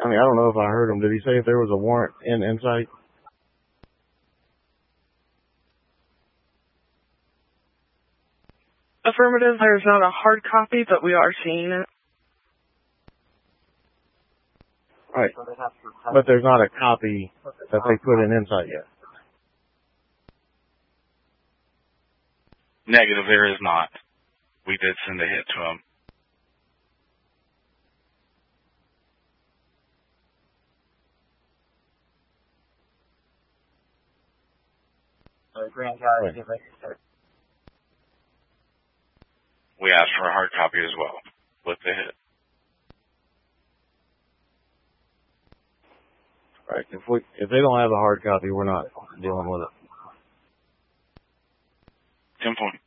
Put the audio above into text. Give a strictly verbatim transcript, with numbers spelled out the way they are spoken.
I mean, I don't know if I heard him. Did he say if there was a warrant in Insight? Affirmative, there's not a hard copy, but we are seeing it. Right. But there's not a copy that they put in Insight yet. Negative, there is not. We did send a hit to him. We asked for a hard copy as well with the hit. Right. If we if they don't have a hard copy, we're not dealing with it. Ten point.